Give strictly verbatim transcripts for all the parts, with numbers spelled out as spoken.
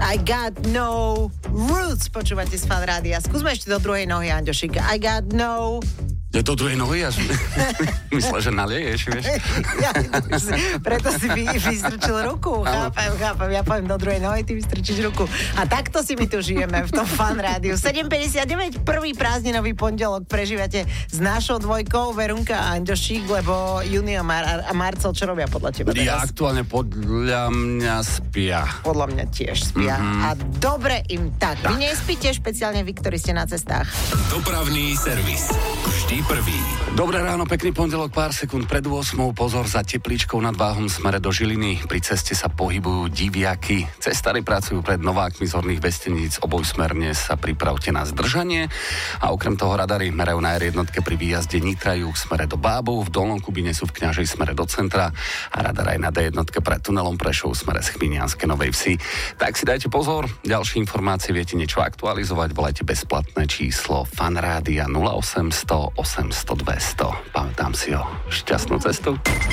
I got no roots. Počúvate z Fan Rádia. Skúsme ešte do druhej nohy, Anďošik. I got no... Je to druhej nohy? Ja myslel, že nalieješ, vieš. Ja, preto si vy, vystrčil ruku. Chápem, chápem. Ja poviem do druhej nohy, ty vystrčíš ruku. A takto si my tu žijeme v tom Fan Rádiu. sedem päťdesiatdeväť, prvý prázdninový pondelok prežívate s našou dvojkou Verunka a Anďošík, lebo Junio Mar- a Marcel, čo robia podľa teba teraz? Ja aktuálne podľa mňa spia. Podľa mňa tiež spia. Mm-hmm. A dobre im tak. tak. Vy nespíte, špeciálne vy, ktorí ste na cestách. Dopravný servis. Vždy prvý. Dobré ráno, pekný pondelok, pár sekúnd pred ôsmou. Pozor, za teplíčkou nad Váhom smere do Žiliny. Pri ceste sa pohybujú diviaky. Cestári pracujú pred novákmi z horných Vesteníc. Obojsmerne sa pripravte na zdržanie. A okrem toho radary merajú na er jednotke pri výjazde Nitra juh smere do Bábov. V Dolnom Kubine sú v Kňažej smere do centra. A radar aj na dé jednotke pred tunelom Prešov smere z Chminianskej Novej Vsi. Tak si dajte pozor. Ďalšie informácie viete niečo aktualizovať. Volajte bezplatné číslo Fanrádia nula osem nula nula osem nula nula dvesto. Pamätám si ho. Šťastnú cestu.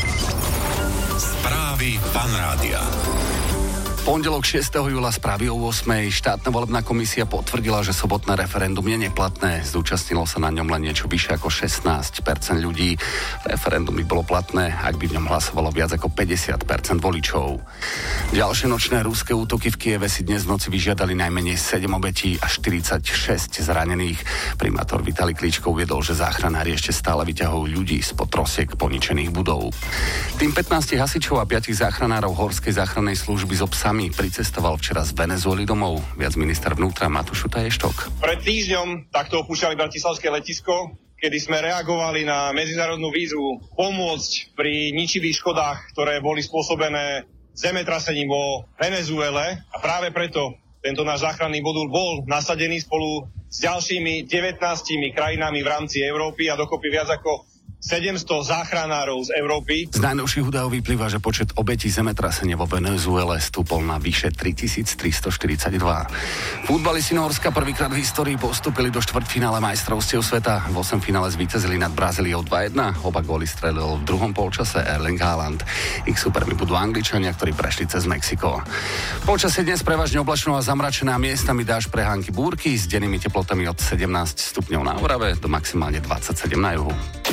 Správy Fanrádia. Pondelok šiesteho júla správy o ôsmej. Štátna volebná komisia potvrdila, že sobotné referendum je neplatné. Zúčastnilo sa na ňom len niečo vyššie ako šestnásť percent ľudí. Referendum by bolo platné, ak by v ňom hlasovalo viac ako päťdesiat percent voličov. Ďalšie nočné ruské útoky v Kieve si dnes v noci vyžiadali najmenej sedem obetí a štyridsaťšesť zranených. Primátor Vitali Klíčko uviedol, že záchranári ešte stále vyťahujú ľudí spod trosiek poničených budov. Tým pätnásť hasičov a päť záchranárov Horskej záchrannej služby so psami pricestoval včera z Venezuely domov. Viac minister vnútra Matúš Šutaj-Eštok. Pred týždňom takto opúšťali bratislavské letisko, kedy sme reagovali na medzinárodnú výzvu pomôcť pri ničivých škodách, ktoré boli spôsobené zemetrasením vo Venezuele. A práve preto tento náš záchranný modul bol nasadený spolu s ďalšími devätnástimi krajinami v rámci Európy a dokopy viac ako sedemsto záchranárov z Európy. Z najnovších údajov vyplýva, že počet obetí zemetrasenia vo Venezuele stúpol na vyše tritisíctristoštyridsaťdva. Futbalisti Nórska prvýkrát v histórii postúpili do štvrťfinále majstrovstiev sveta. V osemfinále zvíťazili nad Brazíliou dva jedna. Oba góly strelil v druhom polčase Erling Haaland. Ich supermi budú Angličania, ktorí prešli cez Mexiko. Počasie dnes prevažne oblačno a zamračená, miestami dážď, prehánky, búrky s dennými teplotami od sedemnásť stupňov na Orave do maximálne dvadsaťsedem na juhu.